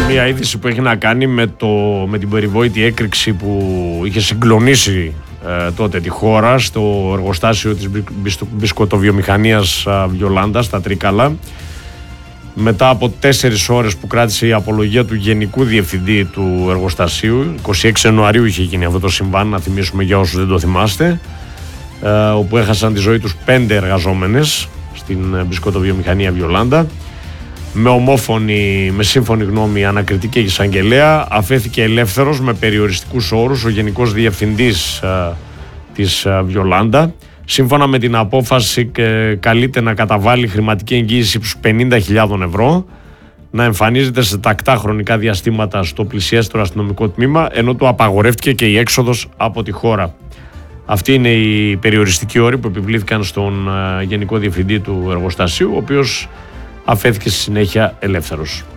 μια είδηση που έχει να κάνει με την περιβόητη έκρηξη που είχε συγκλονίσει τότε τη χώρα στο εργοστάσιο της μπισκοτοβιομηχανίας Βιολάντα στα Τρίκαλα. Μετά από 4 ώρες που κράτησε η απολογία του Γενικού Διευθυντή του εργοστασίου, 26 Ιανουαρίου είχε γίνει αυτό το συμβάν, να θυμίσουμε για όσους δεν το θυμάστε, όπου έχασαν τη ζωή τους 5 εργαζόμενες στην μπισκοτοβιομηχανία Βιολάντα. Με σύμφωνη γνώμη ανακριτική εισαγγελέα, αφέθηκε ελεύθερος με περιοριστικούς όρους ο Γενικός Διευθυντής της Βιολάντα. Σύμφωνα με την απόφαση, καλείται να καταβάλει χρηματική εγγύηση ύψους 50.000 ευρώ, να εμφανίζεται σε τακτά χρονικά διαστήματα στο πλησιέστερο αστυνομικό τμήμα, ενώ του απαγορεύτηκε και η έξοδος από τη χώρα. Αυτή είναι οι περιοριστικοί όροι που επιβλήθηκαν στον Γενικό Διευθυντή του εργοστασίου, ο οποίος αφέθηκε στη συνέχεια ελεύθερος.